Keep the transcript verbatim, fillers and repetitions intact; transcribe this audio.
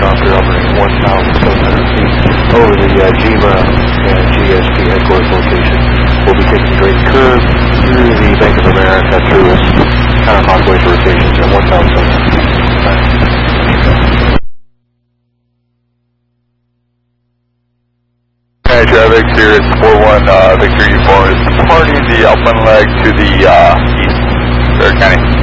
helicopter hovering one thousand seven hundred feet over the uh, G M A and G S P headquarters location. We'll be taking straight curve through the Bank of America through its counterclockwise rotations at one thousand seven hundred feet. Hey, traffic, Sirius four one, uh, Victor Uniform is departing the Upland leg to the uh, east, Stark County.